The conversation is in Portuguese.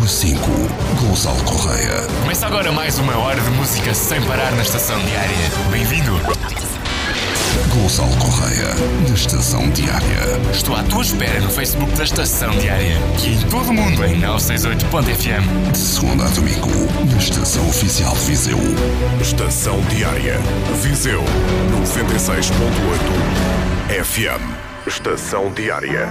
Número 5, Gonçalo Correia. Começa agora mais uma hora de música sem parar na Estação Diária. Bem-vindo! Gonçalo Correia, na Estação Diária. Estou à tua espera no Facebook da Estação Diária e em todo o mundo em 968.fm. De segunda a domingo, na Estação Oficial de Viseu. Estação Diária, Viseu 96.8 FM. Estação Diária.